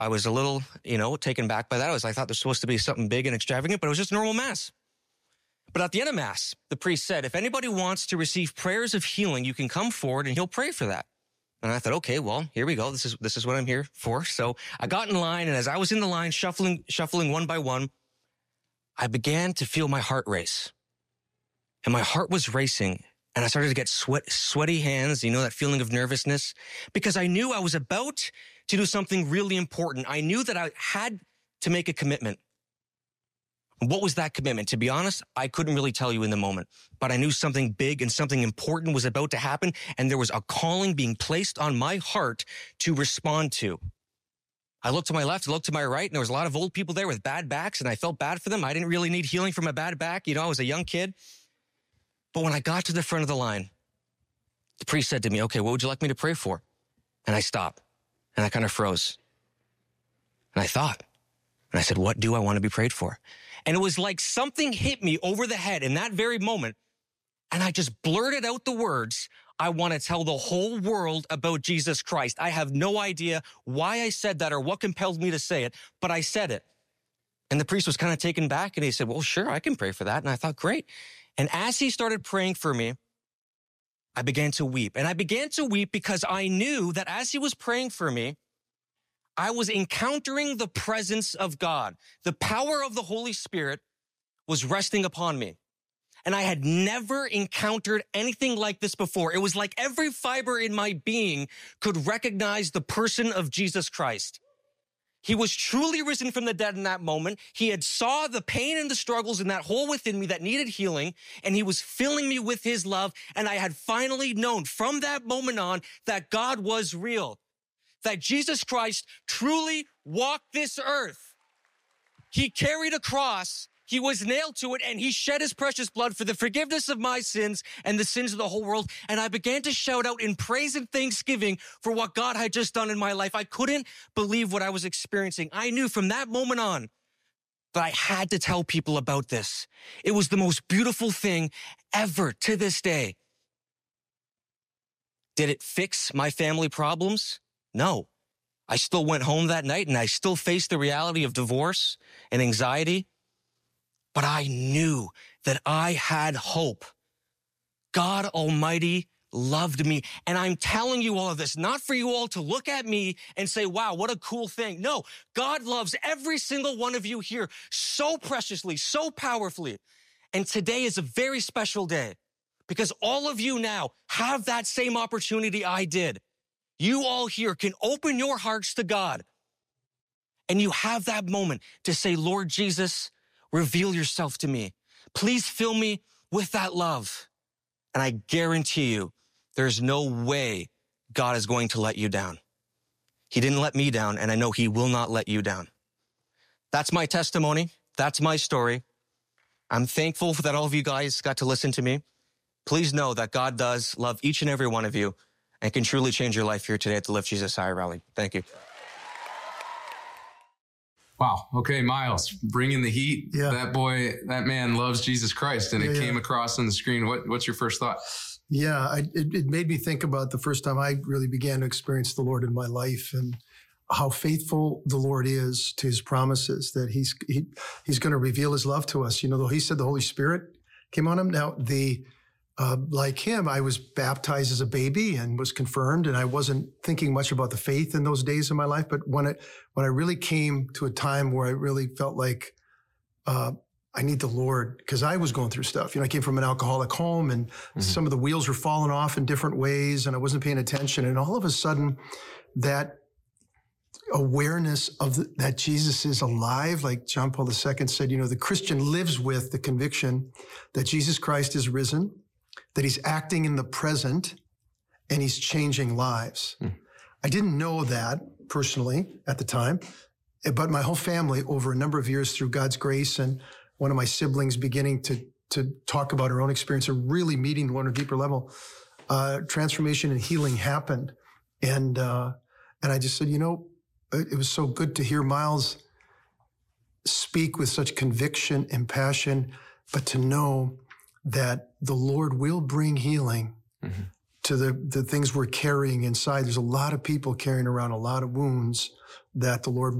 I was a little, taken back by that. I thought there's supposed to be something big and extravagant, but it was just normal Mass. But at the end of Mass, the priest said, if anybody wants to receive prayers of healing, you can come forward and he'll pray for that. And I thought, okay, well, here we go. This is what I'm here for. So I got in line, and as I was in the line, shuffling one by one, I began to feel my heart race. And my heart was racing, and I started to get sweaty hands, that feeling of nervousness, because I knew I was about to do something really important. I knew that I had to make a commitment. What was that commitment? To be honest, I couldn't really tell you in the moment, but I knew something big and something important was about to happen, and there was a calling being placed on my heart to respond to. I looked to my left, I looked to my right, and there was a lot of old people there with bad backs, and I felt bad for them. I didn't really need healing from a bad back. I was a young kid. But when I got to the front of the line, the priest said to me, okay, what would you like me to pray for? And I stopped, and I kind of froze. And I thought, and I said, what do I want to be prayed for? And it was like something hit me over the head in that very moment. And I just blurted out the words, I want to tell the whole world about Jesus Christ. I have no idea why I said that or what compelled me to say it, but I said it. And the priest was kind of taken back, and he said, well, sure, I can pray for that. And I thought, great. And as he started praying for me, I began to weep. And I began to weep because I knew that as he was praying for me, I was encountering the presence of God. The power of the Holy Spirit was resting upon me. And I had never encountered anything like this before. It was like every fiber in my being could recognize the person of Jesus Christ. He was truly risen from the dead in that moment. He had saw the pain and the struggles in that hole within me that needed healing, and he was filling me with his love. And I had finally known from that moment on that God was real, that Jesus Christ truly walked this earth. He carried a cross, he was nailed to it, and he shed his precious blood for the forgiveness of my sins and the sins of the whole world. And I began to shout out in praise and thanksgiving for what God had just done in my life. I couldn't believe what I was experiencing. I knew from that moment on that I had to tell people about this. It was the most beautiful thing ever to this day. Did it fix my family problems? No. I still went home that night, and I still faced the reality of divorce and anxiety. But I knew that I had hope. God Almighty loved me. And I'm telling you all of this, not for you all to look at me and say, wow, what a cool thing. No, God loves every single one of you here so preciously, so powerfully. And today is a very special day because all of you now have that same opportunity I did. You all here can open your hearts to God, and you have that moment to say, Lord Jesus, reveal yourself to me. Please fill me with that love. And I guarantee you, there's no way God is going to let you down. He didn't let me down, and I know he will not let you down. That's my testimony. That's my story. I'm thankful that all of you guys got to listen to me. Please know that God does love each and every one of you and can truly change your life here today at the Lift Jesus High rally. Thank you. Wow. Okay, Miles, bringing the heat. Yeah. That man loves Jesus Christ, and it came across on the screen. What's your first thought? Yeah, it made me think about the first time I really began to experience the Lord in my life and how faithful the Lord is to his promises, that he's going to reveal his love to us. Though he said the Holy Spirit came on him. Now, like him, I was baptized as a baby and was confirmed, and I wasn't thinking much about the faith in those days of my life. But when I really came to a time where I really felt like I need the Lord, because I was going through stuff. I came from an alcoholic home, and some of the wheels were falling off in different ways, and I wasn't paying attention. And all of a sudden, that awareness of that Jesus is alive, like John Paul II said, the Christian lives with the conviction that Jesus Christ is risen, that he's acting in the present, and he's changing lives. I didn't know that personally at the time, but my whole family over a number of years through God's grace, and one of my siblings beginning to talk about her own experience and really meeting the Lord on a deeper level, transformation and healing happened. And I just said, it was so good to hear Miles speak with such conviction and passion, but to know that the Lord will bring healing to the things we're carrying inside. There's a lot of people carrying around a lot of wounds, that the Lord